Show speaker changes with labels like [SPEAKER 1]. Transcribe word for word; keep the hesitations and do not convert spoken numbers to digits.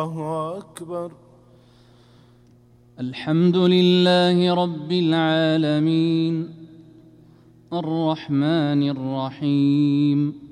[SPEAKER 1] الله أكبر.
[SPEAKER 2] الحمد لله رب العالمين الرحمن الرحيم